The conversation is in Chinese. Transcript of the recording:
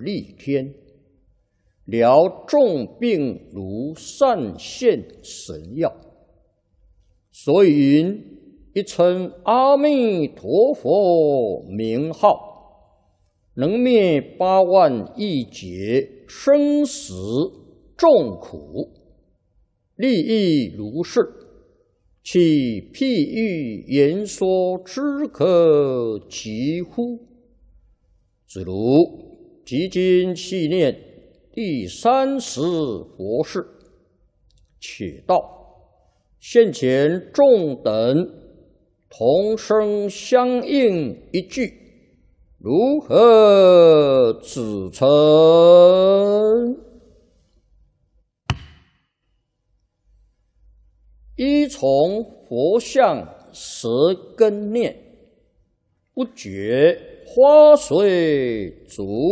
利天，疗重病如善现神药。所以云：一称阿弥陀佛名号，能灭8万亿劫生死众苦，利益如是，其譬喻言说之可及乎？子如即今细念第30佛事，且道现前众等同声相应一句，如何指称？依从佛像舌根念，不觉花随足